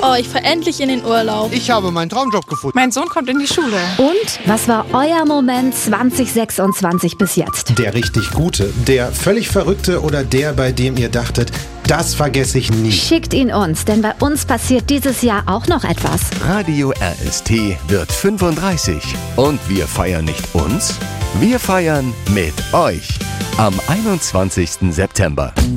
Oh, ich fahre endlich in den Urlaub. Ich habe meinen Traumjob gefunden. Mein Sohn kommt in die Schule. Und was war euer Moment 2026 bis jetzt? Der richtig gute, der völlig verrückte oder der, bei dem ihr dachtet, das vergesse ich nie. Schickt ihn uns, denn bei uns passiert dieses Jahr auch noch etwas. Radio RST wird 35 und wir feiern nicht uns, wir feiern mit euch am 21. September.